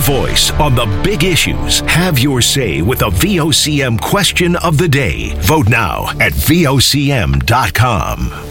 voice on the big issues. Have your say with the VOCM question of the day. Vote now at VOCM.com.